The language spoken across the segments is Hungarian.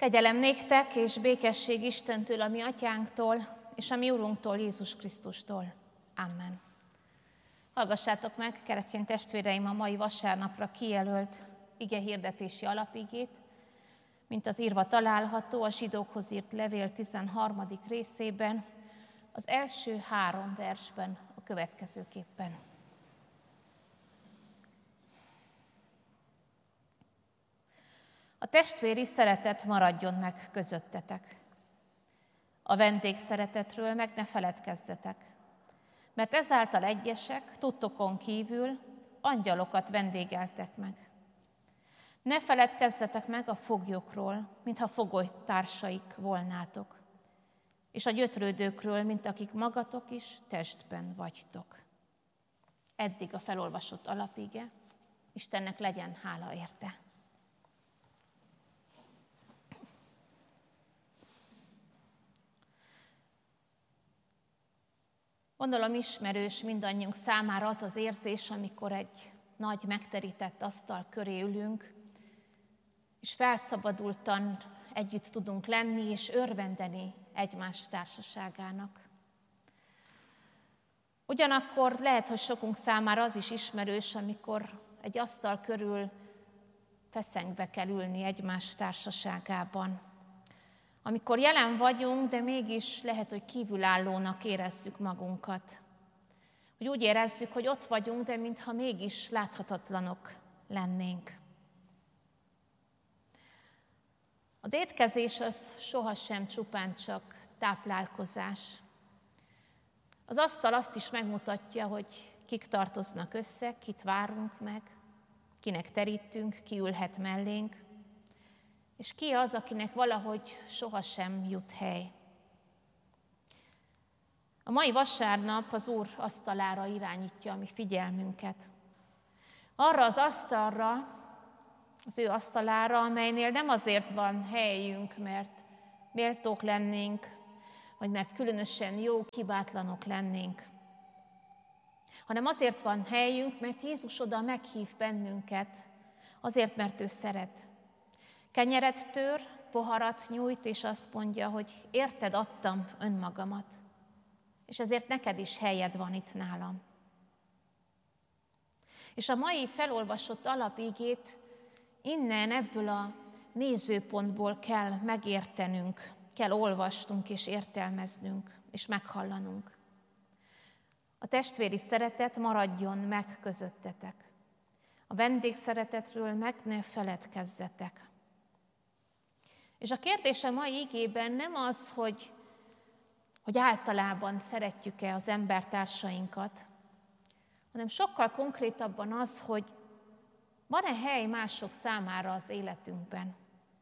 Kegyelem néktek és békesség Istentől, a mi atyánktól, és a mi Urunktól, Jézus Krisztustól. Amen. Hallgassátok meg, keresztény testvéreim, a mai vasárnapra kijelölt igehirdetési alapigét, mint az írva található a zsidókhoz írt levél 13. részében, az első 3 versben a következőképpen. A testvéri szeretet maradjon meg közöttetek. A vendégszeretetről meg ne feledkezzetek, mert ezáltal egyesek tudtokon kívül angyalokat vendégeltek meg. Ne feledkezzetek meg a foglyokról, mintha fogolytársaik volnátok, és a gyötrődőkről, mint akik magatok is testben vagytok. Eddig a felolvasott alapige, Istennek legyen hála érte. Gondolom ismerős mindannyiunk számára az az érzés, amikor egy nagy megterített asztal köré ülünk, és felszabadultan együtt tudunk lenni és örvendeni egymás társaságának. Ugyanakkor lehet, hogy sokunk számára az is ismerős, amikor egy asztal körül feszengve kell ülni egymás társaságában. Amikor jelen vagyunk, de mégis lehet, hogy kívülállónak érezzük magunkat. Hogy úgy érezzük, hogy ott vagyunk, de mintha mégis láthatatlanok lennénk. Az étkezés az sohasem csupán csak táplálkozás. Az asztal azt is megmutatja, hogy kik tartoznak össze, kit várunk meg, kinek terítünk, ki ülhet mellénk, és ki az, akinek valahogy sohasem jut hely. A mai vasárnap az Úr asztalára irányítja a mi figyelmünket. Arra az asztalra, az ő asztalára, amelynél nem azért van helyünk, mert méltók lennénk, vagy mert különösen jó, hibátlanok lennénk, hanem azért van helyünk, mert Jézus oda meghív bennünket, azért, mert ő szeret. Kenyeret tör, poharat nyújt, és azt mondja, hogy érted adtam önmagamat, és ezért neked is helyed van itt nálam. És a mai felolvasott alapigét innen, ebből a nézőpontból kell megértenünk, kell olvasnunk és értelmeznünk, és meghallanunk. A testvéri szeretet maradjon meg közöttetek. A vendégszeretetről meg ne feledkezzetek. És a kérdés a mai igében nem az, hogy általában szeretjük-e az embertársainkat, hanem sokkal konkrétabban az, hogy van-e hely mások számára az életünkben.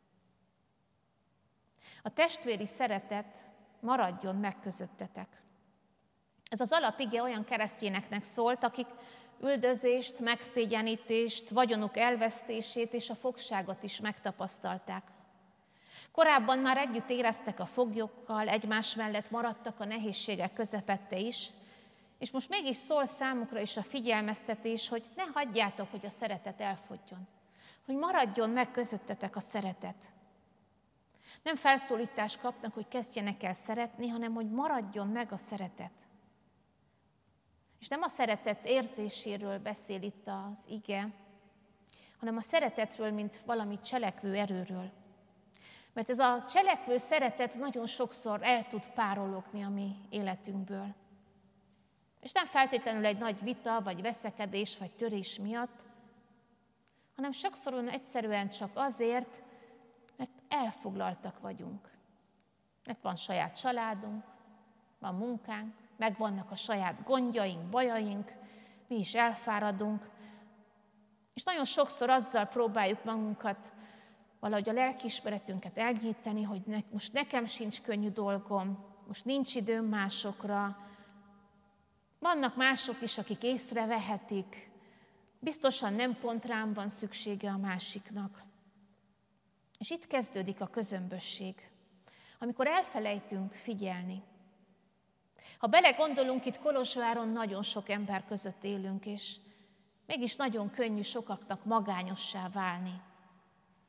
A testvéri szeretet maradjon meg közöttetek. Ez az alapige olyan keresztényeknek szólt, akik üldözést, megszégyenítést, vagyonuk elvesztését és a fogságot is megtapasztalták. Korábban már együtt éreztek a foglyokkal, egymás mellett maradtak a nehézségek közepette is, és most mégis szól számukra is a figyelmeztetés, hogy ne hagyjátok, hogy a szeretet elfogyjon, hogy maradjon meg közöttetek a szeretet. Nem felszólítást kapnak, hogy kezdjenek el szeretni, hanem hogy maradjon meg a szeretet. És nem a szeretet érzéséről beszél itt az ige, hanem a szeretetről, mint valami cselekvő erőről. Mert ez a cselekvő szeretet nagyon sokszor el tud párologni a mi életünkből. És nem feltétlenül egy nagy vita, vagy veszekedés, vagy törés miatt, hanem sokszor egyszerűen csak azért, mert elfoglaltak vagyunk. Mert van saját családunk, van munkánk, megvannak a saját gondjaink, bajaink, mi is elfáradunk, és nagyon sokszor azzal próbáljuk magunkat valahogy a lelkiismeretünket elnyiteni, hogy most nekem sincs könnyű dolgom, most nincs időm másokra. Vannak mások is, akik észrevehetik, biztosan nem pont rám van szüksége a másiknak. És itt kezdődik a közömbösség, amikor elfelejtünk figyelni. Ha belegondolunk, itt Kolozsváron nagyon sok ember között élünk, és mégis nagyon könnyű sokaknak magányossá válni.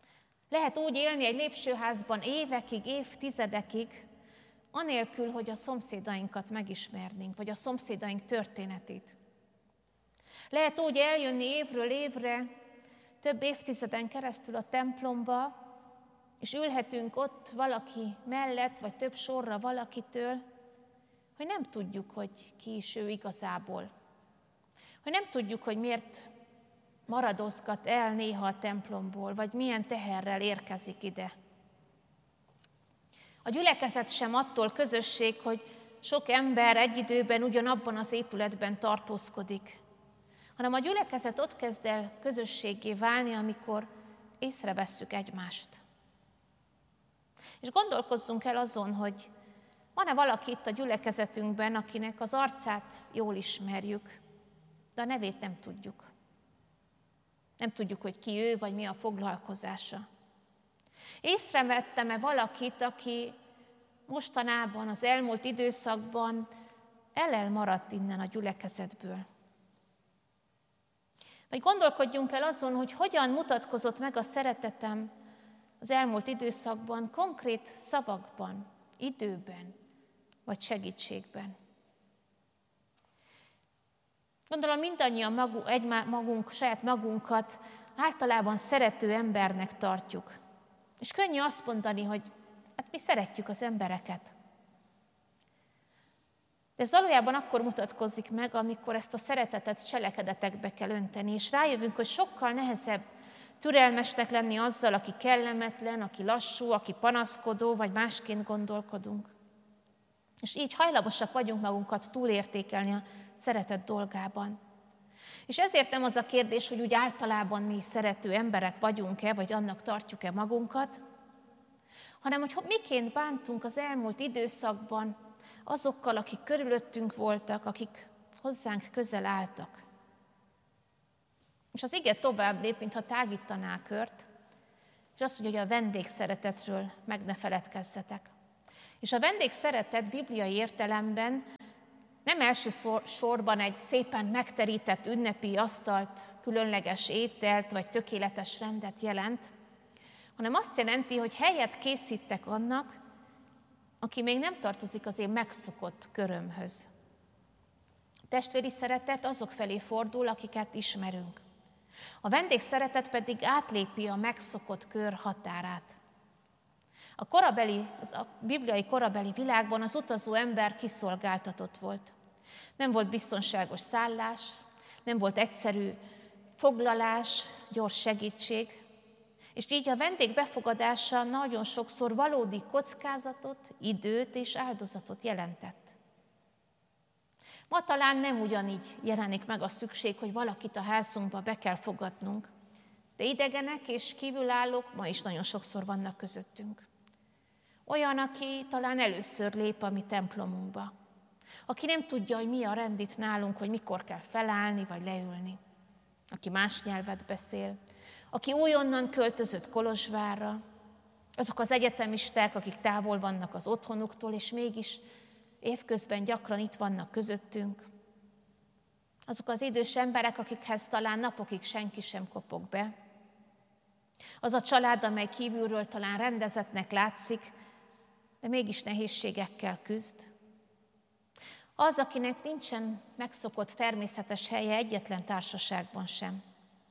Lehet úgy élni egy lépcsőházban évekig, évtizedekig, anélkül, hogy a szomszédainkat megismernénk, vagy a szomszédaink történetét. Lehet úgy eljönni évről évre, több évtizeden keresztül a templomba, és ülhetünk ott valaki mellett, vagy több sorra valakitől, hogy nem tudjuk, hogy ki is ő igazából. Hogy nem tudjuk, hogy miért maradozgat el néha a templomból, vagy milyen teherrel érkezik ide. A gyülekezet sem attól közösség, hogy sok ember egy időben ugyanabban az épületben tartózkodik, hanem a gyülekezet ott kezd el közösséggé válni, amikor észrevesszük egymást. És gondolkozzunk el azon, hogy van-e valaki itt a gyülekezetünkben, akinek az arcát jól ismerjük, de a nevét nem tudjuk. Nem tudjuk, hogy ki ő, vagy mi a foglalkozása. Észrevettem-e valakit, aki mostanában, az elmúlt időszakban elmaradt innen a gyülekezetből? Vagy gondolkodjunk el azon, hogy hogyan mutatkozott meg a szeretetem az elmúlt időszakban, konkrét szavakban, időben, vagy segítségben. Gondolom mindannyian saját magunkat általában szerető embernek tartjuk. És könnyű azt mondani, hogy hát mi szeretjük az embereket. De ez valójában akkor mutatkozik meg, amikor ezt a szeretetet cselekedetekbe kell önteni, és rájövünk, hogy sokkal nehezebb türelmesnek lenni azzal, aki kellemetlen, aki lassú, aki panaszkodó, vagy másként gondolkodunk. És így hajlamosak vagyunk magunkat túlértékelni a szeretet dolgában. És ezért nem az a kérdés, hogy úgy általában mi szerető emberek vagyunk-e, vagy annak tartjuk-e magunkat, hanem hogy miként bántunk az elmúlt időszakban azokkal, akik körülöttünk voltak, akik hozzánk közel álltak. És az ige tovább lép, mintha tágítaná a kört, és azt mondja, hogy a vendégszeretetről meg ne feledkezzetek. És a vendégszeretet bibliai értelemben nem elsősorban egy szépen megterített ünnepi asztalt, különleges ételt vagy tökéletes rendet jelent, hanem azt jelenti, hogy helyet készítek annak, aki még nem tartozik az én megszokott körömhöz. A testvéri szeretet azok felé fordul, akiket ismerünk. A vendégszeretet pedig átlépi a megszokott kör határát. A bibliai korabeli világban az utazó ember kiszolgáltatott volt. Nem volt biztonságos szállás, nem volt egyszerű foglalás, gyors segítség, és így a vendég befogadása nagyon sokszor valódi kockázatot, időt és áldozatot jelentett. Ma talán nem ugyanígy jelenik meg a szükség, hogy valakit a házunkba be kell fogadnunk, de idegenek és kívülállók ma is nagyon sokszor vannak közöttünk. Olyan, aki talán először lép a mi templomunkba, aki nem tudja, hogy mi a rend itt nálunk, hogy mikor kell felállni vagy leülni, aki más nyelvet beszél, aki újonnan költözött Kolozsvárra, azok az egyetemisták, akik távol vannak az otthonuktól, és mégis évközben gyakran itt vannak közöttünk, azok az idős emberek, akikhez talán napokig senki sem kopog be, az a család, amely kívülről talán rendezettnek látszik, de mégis nehézségekkel küzd. Az, akinek nincsen megszokott természetes helye egyetlen társaságban sem.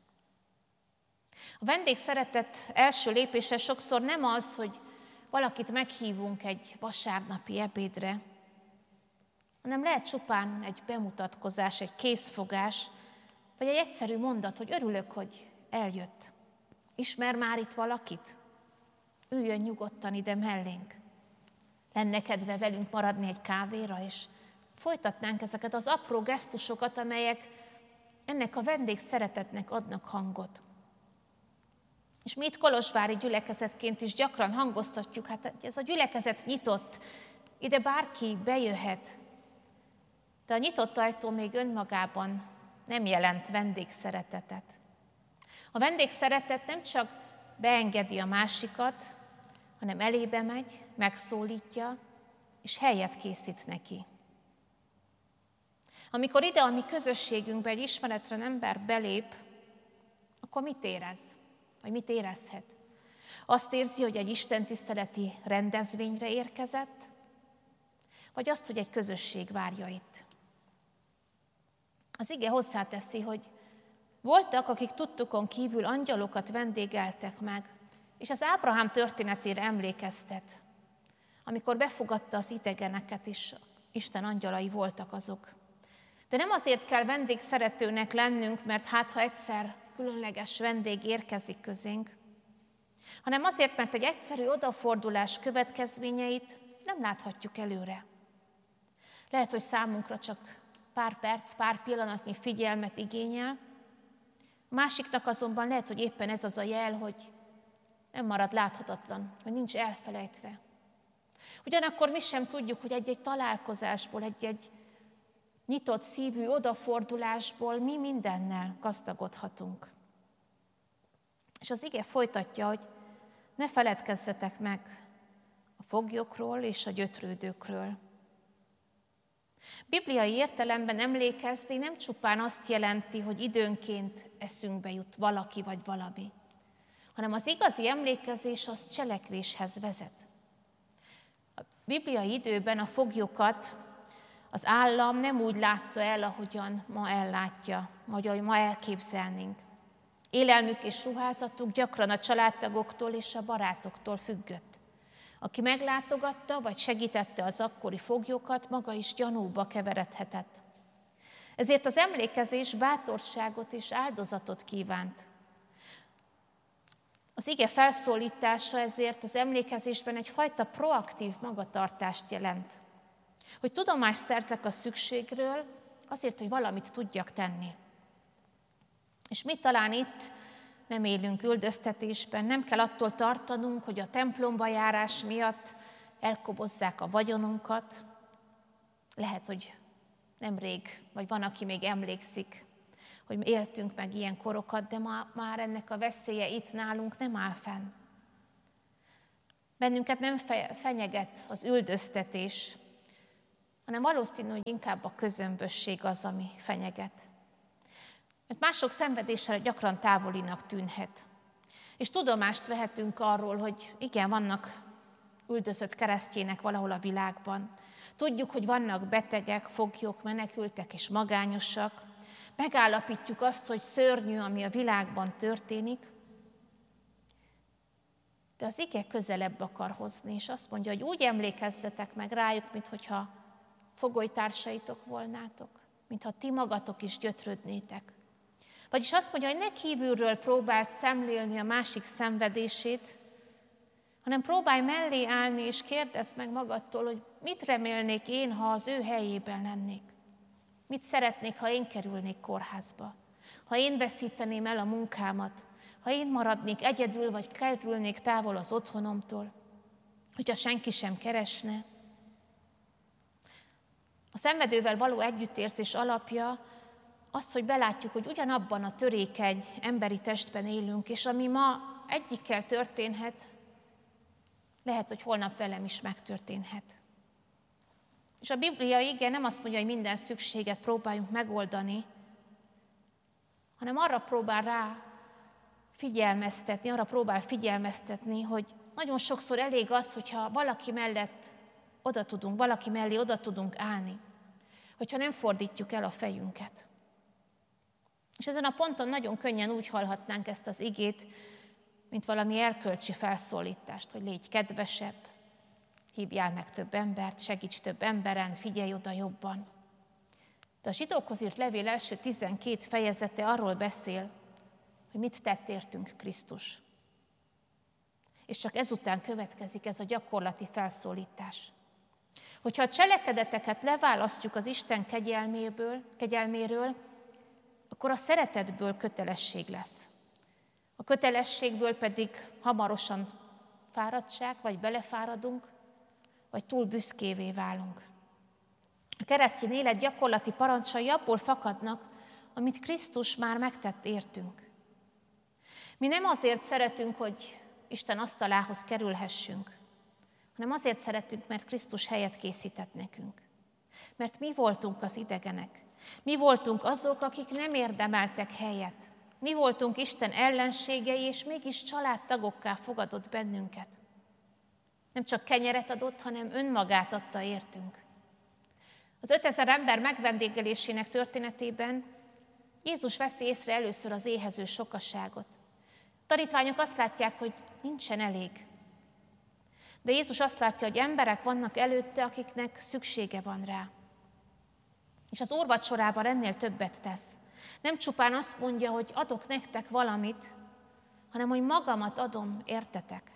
A vendégszeretet első lépése sokszor nem az, hogy valakit meghívunk egy vasárnapi ebédre, hanem lehet csupán egy bemutatkozás, egy készfogás, vagy egy egyszerű mondat, hogy örülök, hogy eljött. Ismer már itt valakit? Üljön nyugodtan ide mellénk. Lenne kedve velünk maradni egy kávéra, és folytatnánk ezeket az apró gesztusokat, amelyek ennek a vendégszeretetnek adnak hangot. És mi itt kolozsvári gyülekezetként is gyakran hangoztatjuk, hát ez a gyülekezet nyitott, ide bárki bejöhet, de a nyitott ajtó még önmagában nem jelent vendégszeretetet. A vendégszeretet nem csak beengedi a másikat, hanem elébe megy, megszólítja, és helyet készít neki. Amikor ide a mi közösségünkbe egy ismeretlen ember belép, akkor mit érez? Vagy mit érezhet? Azt érzi, hogy egy istentiszteleti rendezvényre érkezett, vagy azt, hogy egy közösség várja itt. Az ige hozzáteszi, hogy voltak, akik tudtukon kívül angyalokat vendégeltek meg, és az Ábrahám történetére emlékeztet, amikor befogadta az idegeneket is, Isten angyalai voltak azok. De nem azért kell vendégszeretőnek lennünk, mert hát ha egyszer különleges vendég érkezik közénk, hanem azért, mert egy egyszerű odafordulás következményeit nem láthatjuk előre. Lehet, hogy számunkra csak pár perc, pár pillanatnyi figyelmet igényel, másiknak azonban lehet, hogy éppen ez az a jel, hogy nem marad láthatatlan, hogy nincs elfelejtve. Ugyanakkor mi sem tudjuk, hogy egy-egy találkozásból, egy-egy nyitott szívű odafordulásból mi mindennel gazdagodhatunk. És az ige folytatja, hogy ne feledkezzetek meg a foglyokról és a gyötrődőkről. Bibliai értelemben emlékezni nem csupán azt jelenti, hogy időnként eszünkbe jut valaki vagy valami, hanem az igazi emlékezés az cselekvéshez vezet. A bibliai időben a foglyokat az állam nem úgy látta el, ahogyan ma ellátja, vagy ahogy ma elképzelnénk. Élelmük és ruházatuk gyakran a családtagoktól és a barátoktól függött. Aki meglátogatta, vagy segítette az akkori foglyokat, maga is gyanúba keveredhetett. Ezért az emlékezés bátorságot és áldozatot kívánt. Az ige felszólítása ezért az emlékezésben egyfajta proaktív magatartást jelent. Hogy tudomást szerzek a szükségről, azért, hogy valamit tudjak tenni. És mi talán itt nem élünk üldöztetésben, nem kell attól tartanunk, hogy a templomba járás miatt elkobozzák a vagyonunkat. Lehet, hogy nemrég, vagy van, aki még emlékszik, hogy éltünk meg ilyen korokat, de már ennek a veszélye itt nálunk nem áll fenn. Bennünket nem fenyeget az üldöztetés, hanem valószínű, hogy inkább a közömbösség az, ami fenyeget. Mert mások szenvedéssel gyakran távolinak tűnhet. És tudomást vehetünk arról, hogy igen, vannak üldözött keresztjének valahol a világban. Tudjuk, hogy vannak betegek, foglyok, menekültek és magányosak. Megállapítjuk azt, hogy szörnyű, ami a világban történik. De az ige közelebb akar hozni, és azt mondja, hogy úgy emlékezzetek meg rájuk, minthogyha fogolytársaitok volnátok, mintha ti magatok is gyötrődnétek. Vagyis azt mondja, hogy ne kívülről próbáld szemlélni a másik szenvedését, hanem próbálj mellé állni, és kérdezd meg magadtól, hogy mit remélnék én, ha az ő helyében lennék. Mit szeretnék, ha én kerülnék kórházba? Ha én veszíteném el a munkámat? Ha én maradnék egyedül, vagy kerülnék távol az otthonomtól? Hogyha senki sem keresne? A szenvedővel való együttérzés alapja az, hogy belátjuk, hogy ugyanabban a törékeny emberi testben élünk, és ami ma egyikkel történhet, lehet, hogy holnap velem is megtörténhet. És a Biblia ige nem azt mondja, hogy minden szükséget próbáljunk megoldani, hanem arra próbál figyelmeztetni, hogy nagyon sokszor elég az, hogyha valaki mellé oda tudunk állni, hogyha nem fordítjuk el a fejünket. És ezen a ponton nagyon könnyen úgy hallhatnánk ezt az igét, mint valami erkölcsi felszólítást, hogy légy kedvesebb, hívjál meg több embert, segíts több emberen, figyelj oda jobban. De a zsidókhoz írt levél első 12 fejezete arról beszél, hogy mit tett értünk Krisztus. És csak ezután következik ez a gyakorlati felszólítás. Hogyha a cselekedeteket leválasztjuk az Isten kegyelméről, akkor a szeretetből kötelesség lesz. A kötelességből pedig hamarosan fáradtság, vagy belefáradunk, vagy túl büszkévé válunk. A keresztény élet gyakorlati parancsai abból fakadnak, amit Krisztus már megtett értünk. Mi nem azért szeretünk, hogy Isten asztalához kerülhessünk, hanem azért szeretünk, mert Krisztus helyet készített nekünk. Mert mi voltunk az idegenek. Mi voltunk azok, akik nem érdemeltek helyet. Mi voltunk Isten ellenségei, és mégis családtagokká fogadott bennünket. Nem csak kenyeret adott, hanem önmagát adta értünk. Az 5000 ember megvendégelésének történetében Jézus veszi észre először az éhező sokaságot. A tanítványok azt látják, hogy nincsen elég. De Jézus azt látja, hogy emberek vannak előtte, akiknek szüksége van rá. És az úrvacsorában ennél többet tesz. Nem csupán azt mondja, hogy adok nektek valamit, hanem hogy magamat adom, értetek.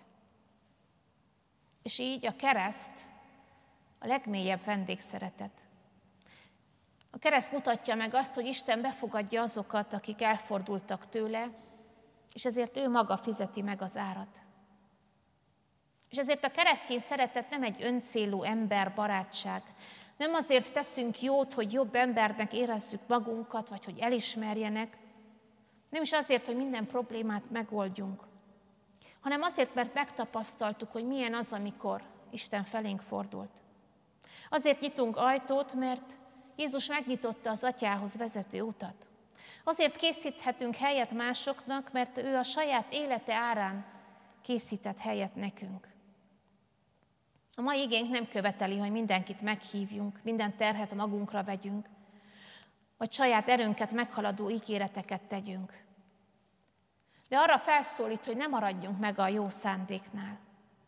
És így a kereszt a legmélyebb vendégszeretet. A kereszt mutatja meg azt, hogy Isten befogadja azokat, akik elfordultak tőle, és ezért ő maga fizeti meg az árat. És ezért a keresztény szeretet nem egy öncélú emberbarátság. Nem azért teszünk jót, hogy jobb embernek érezzük magunkat, vagy hogy elismerjenek. Nem is azért, hogy minden problémát megoldjunk, hanem azért, mert megtapasztaltuk, hogy milyen az, amikor Isten felénk fordult. Azért nyitunk ajtót, mert Jézus megnyitotta az Atyához vezető utat. Azért készíthetünk helyet másoknak, mert ő a saját élete árán készített helyet nekünk. A mai igénk nem követeli, hogy mindenkit meghívjunk, minden terhet magunkra vegyünk, vagy saját erőnket meghaladó ígéreteket tegyünk. De arra felszólít, hogy ne maradjunk meg a jó szándéknál.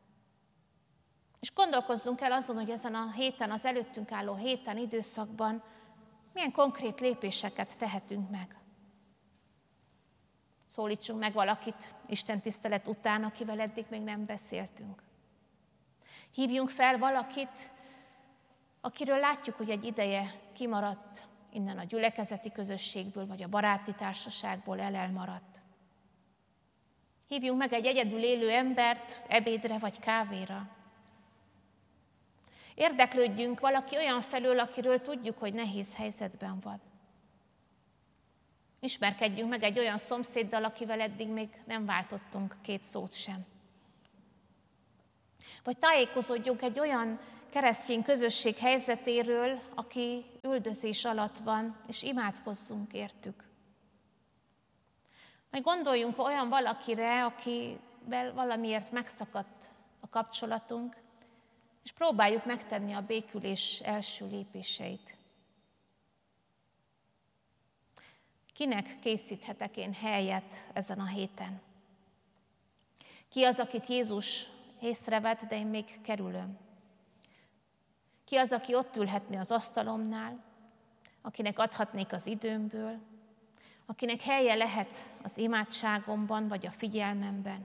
És gondolkozzunk el azon, hogy ezen a héten, az előttünk álló héten, időszakban milyen konkrét lépéseket tehetünk meg. Szólítsunk meg valakit istentisztelet után, akivel eddig még nem beszéltünk. Hívjunk fel valakit, akiről látjuk, hogy egy ideje kimaradt innen a gyülekezeti közösségből, vagy a baráti társaságból elmaradt. Hívjunk meg egy egyedül élő embert ebédre vagy kávéra. Érdeklődjünk valaki olyan felől, akiről tudjuk, hogy nehéz helyzetben van. Ismerkedjünk meg egy olyan szomszéddal, akivel eddig még nem váltottunk két szót sem. Vagy tájékozódjunk egy olyan keresztény közösség helyzetéről, aki üldözés alatt van, és imádkozzunk értük. Vagy gondoljunk olyan valakire, akivel valamiért megszakadt a kapcsolatunk, és próbáljuk megtenni a békülés első lépéseit. Kinek készíthetek én helyet ezen a héten? Ki az, akit Jézus észrevett, de én még kerülöm? Ki az, aki ott ülhetne az asztalomnál, akinek adhatnék az időmből, akinek helye lehet az imádságomban vagy a figyelmemben?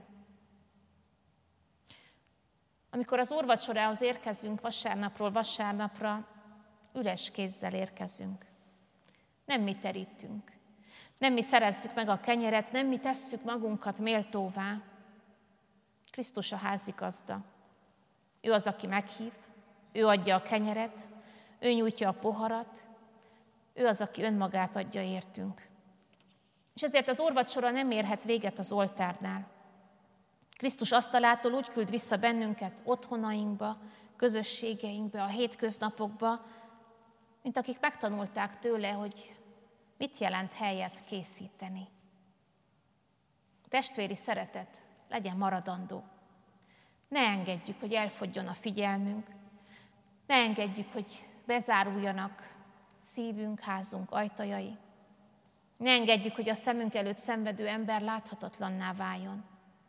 Amikor az úrvacsorához érkezünk vasárnapról vasárnapra, üres kézzel érkezünk. Nem mi terítünk, nem mi szerezzük meg a kenyeret, nem mi tesszük magunkat méltóvá. Krisztus a házigazda. Ő az, aki meghív, ő adja a kenyeret, ő nyújtja a poharat, ő az, aki önmagát adja értünk. És ezért az úrvacsora nem érhet véget az oltárnál. Krisztus asztalától úgy küld vissza bennünket otthonainkba, közösségeinkbe, a hétköznapokba, mint akik megtanulták tőle, hogy mit jelent helyet készíteni. A testvéri szeretet legyen maradandó. Ne engedjük, hogy elfogjon a figyelmünk, ne engedjük, hogy bezáruljanak szívünk, házunk ajtajai. Ne engedjük, hogy a szemünk előtt szenvedő ember láthatatlanná váljon.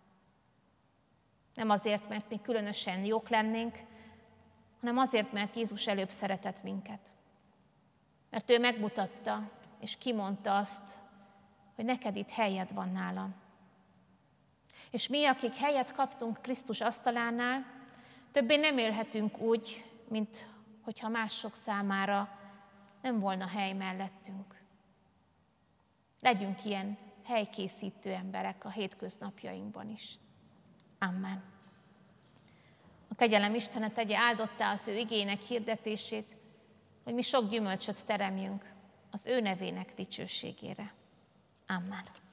Nem azért, mert mi különösen jók lennénk, hanem azért, mert Jézus előbb szeretett minket. Mert ő megmutatta és kimondta azt, hogy neked itt helyed van nálam. És mi, akik helyet kaptunk Krisztus asztalánál, többé nem élhetünk úgy, mint hogyha mások számára nem volna hely mellettünk. Legyünk ilyen helykészítő emberek a hétköznapjainkban is. Amen. A kegyelem Istene tegye áldottá az ő igének hirdetését, hogy mi sok gyümölcsöt teremjünk az ő nevének dicsőségére. Amen.